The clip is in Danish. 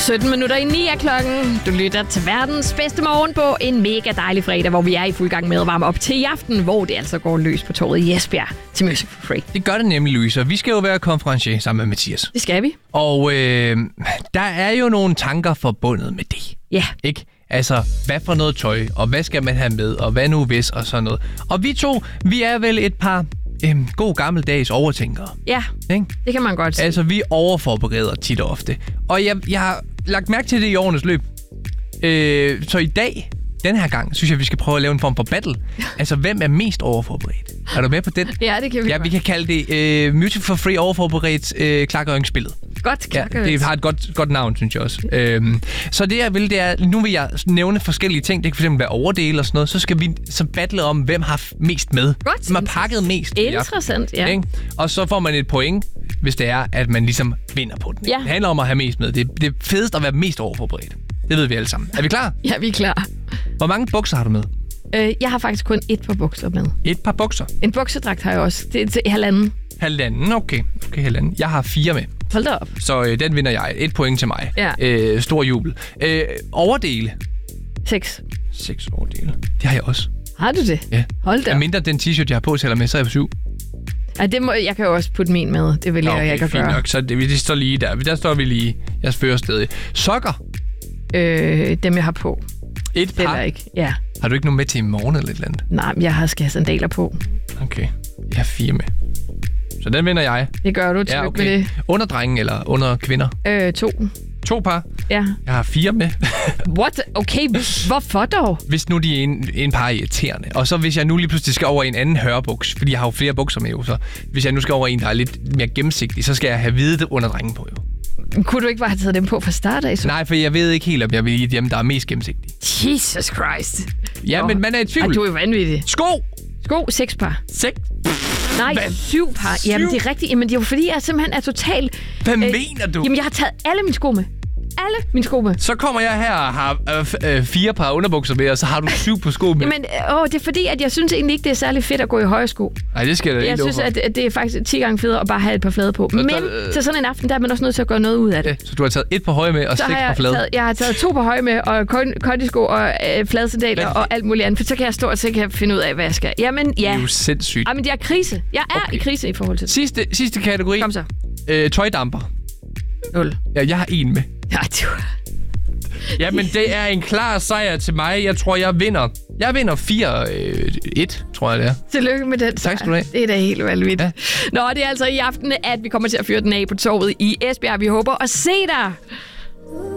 17 minutter i 9 er klokken. Du lytter til verdens bedste morgen på en mega dejlig fredag, hvor vi er i fuld gang med at varme op til i aften, hvor det altså går løs på torvet i Esbjerg til Music for Free. Det gør det nemlig, Louise. Vi skal jo være konferencier sammen med Mathias. Det skal vi. Og der er jo nogle tanker forbundet med det. Ja. Ikke? Altså, hvad for noget tøj, og hvad skal man have med, og hvad nu hvis, og sådan noget. Og vi er vel et par god gammeldags overtænkere. Ja, ikke? Det kan man godt sige. Altså, vi overforbereder tit og ofte. Og jeg har lagt mærke til det i årenes løb. Så i dag, den her gang, synes jeg, vi skal prøve at lave en form for battle. Altså, hvem er mest overforberedt? Er du med på den? Ja, det kan vi. Ja, vi kan kalde det Music for Free overforberedt klargøringsspillet. Godt, klargørings. Ja, det har et godt navn, synes jeg også. Så det jeg vil, det er, nu vil jeg nævne forskellige ting. Det kan fx være overdele og sådan noget. Så skal vi så battle om, hvem har mest med. Godt. Hvem har pakket mest. Interessant, ja. Ikke? Og så får man et point, hvis det er, at man ligesom vinder på den. Ja. Det handler om at have mest med. Det er fedest at være mest overforberedt. Det ved vi alle sammen. Er vi klar? Ja, vi er klar. Hvor mange bukser har du med? Jeg har faktisk kun et par bukser med. Et par bukser? En buksedragt har jeg også. Det er til halvanden. Halvanden, okay, halvanden. Jeg har 4 med. Hold da op. Så den vinder jeg. 1 point til mig. Ja. Stor jubel. Overdele. 6. 6 overdele. Det har jeg også. Har du det? Ja. Hold da op. Mindre den t-shirt, jeg har på, tæller med, så er jeg på 7. Ja, jeg kan jo også putte min med. Det vil jeg ikke gøre. Nok. Så det står lige der. Der står vi lige. Jeg fører stadig. Sokker. Dem jeg har på. Et par? Ikke. Ja. Har du ikke nogen med til i morgen eller et eller andet? Nej, jeg skal have sandaler på. Okay. Jeg har 4 med. Så den vinder jeg. Det gør du. Ja, okay. Med det. Under drenge eller under kvinder? 2. 2 par? Ja. Jeg har 4 med. What? Okay, hvorfor dog? Hvis nu de er en par irriterende. Og så hvis jeg nu lige pludselig skal over i en anden hørbuks, fordi jeg har jo flere bukser med jo, så hvis jeg nu skal over i en, der er lidt mere gennemsigtig, så skal jeg have hvide det under drengen på jo. Kunne du ikke bare have taget dem på fra start af? Så? Nej, for jeg ved ikke helt, om jeg vil i dem, der er mest gennemsigtige. Jesus Christ. Ja, men man er i tvivl. Ej, du er vanvittig. Sko! 6 par. 6? Nej, 7 par. 7? Jamen, det er rigtigt. Jamen, det er jo fordi, jeg simpelthen er total... Hvad mener du? Jamen, jeg har taget alle mine sko med. Alle mine sko med. Så kommer jeg her og har 4 par underbukser med, og så har du 7 på sko med. Jamen, det er fordi, at jeg synes egentlig ikke, det er særlig fedt at gå i høje sko. Nej, det skal jeg da ikke. Jeg synes, at det er faktisk 10 gange federe at bare have et par flade på. Men til sådan en aften, der er man også nødt til at gøre noget ud af det. Ja, så du har taget 1 par høje med og 6 par flade? Jeg har taget 2 par høje med, og kondisko og flade sandaler og alt muligt andet. For så kan jeg stå og så kan jeg finde ud af, hvad jeg skal. Jamen, ja. Det er jo sindssygt. Jamen, jeg er krise. Jeg er i krise i forhold til det. Sidste kategori. Kom så. Tøjdamper. 0. Ja, jeg har 1 med. Ja, du... Jamen, det er en klar sejr til mig. Jeg tror, jeg vinder. Jeg vinder 4-1, tror jeg det er. Tillykke med den. Tak skal du have. Det er da helt vanvittigt. Ja. Nå, det er altså i aften, at vi kommer til at fyre den af på torvet i Esbjerg. Vi håber at se dig.